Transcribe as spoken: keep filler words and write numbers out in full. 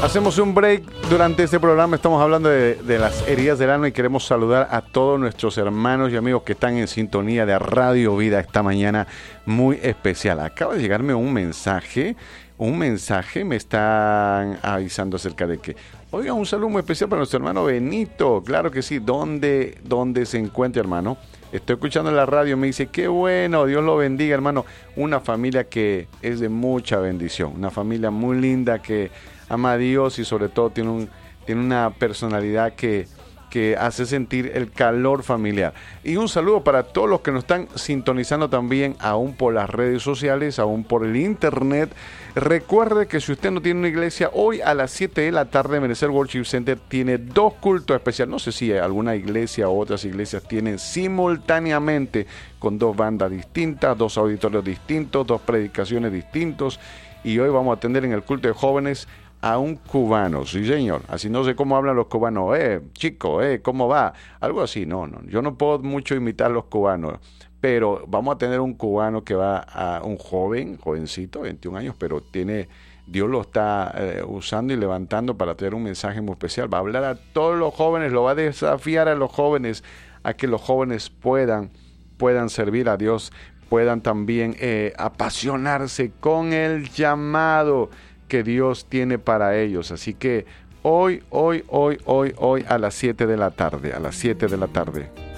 Hacemos un break durante este programa. Estamos hablando de, de las heridas del alma y queremos saludar a todos nuestros hermanos y amigos que están en sintonía de Radio Vida esta mañana muy especial. Acaba de llegarme un mensaje, un mensaje me están avisando acerca de que, oiga, un saludo muy especial para nuestro hermano Benito. Claro que sí, ¿dónde, dónde se encuentra, hermano? Estoy escuchando en la radio, me dice, qué bueno, Dios lo bendiga, hermano. Una familia que es de mucha bendición, una familia muy linda que ama a Dios y sobre todo tiene, un, tiene una personalidad que, que hace sentir el calor familiar. Y un saludo para todos los que nos están sintonizando también, aún por las redes sociales, aún por el internet. Recuerde que si usted no tiene una iglesia, hoy a las siete de la tarde, Ebenezer Worship Center tiene dos cultos especiales. No sé si alguna iglesia o otras iglesias tienen simultáneamente con dos bandas distintas, dos auditorios distintos, dos predicaciones distintos. Y hoy vamos a atender en el culto de jóvenes a un cubano, sí señor, así no sé cómo hablan los cubanos, eh, chico, eh, ¿cómo va? Algo así, no, no, yo no puedo mucho imitar a los cubanos, pero vamos a tener un cubano que va a un joven, jovencito, veintiún años, pero tiene, Dios lo está eh, usando y levantando para tener un mensaje muy especial, va a hablar a todos los jóvenes, lo va a desafiar a los jóvenes, a que los jóvenes puedan, puedan servir a Dios, puedan también eh, apasionarse con el llamado que Dios tiene para ellos. Así que hoy, hoy, hoy, hoy, hoy a las siete de la tarde, a las siete de la tarde.